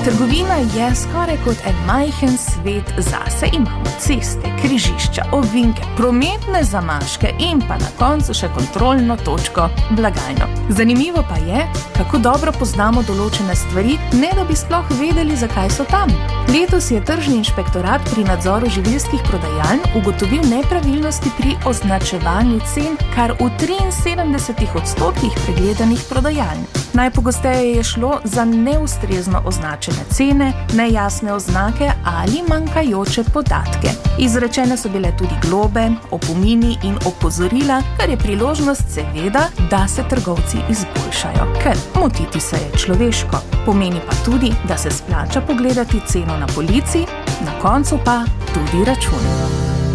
Trgovina je skoraj kot en majhen svet zase. Imamo ceste, križišča, ovinke, prometne zamaške in pa na koncu še kontrolno točko, blagajno. Zanimivo pa je, kako dobro poznamo določene stvari, ne da bi sploh vedeli, zakaj so tam. Letos je Tržni inšpektorat pri nadzoru živilskih prodajaln ugotovil nepravilnosti pri označevanju cen kar v 73% pregledanih prodajaln. Najpogosteje je šlo za neustrezno označene cene, nejasne oznake ali manjkajoče podatke. Izrečene so bile tudi globe, opomini in opozorila, kar je priložnost seveda, da se trgovci izboljšajo, ker motiti se je človeško. Pomeni pa tudi, da se splača pogledati ceno na polici, na koncu pa tudi račun.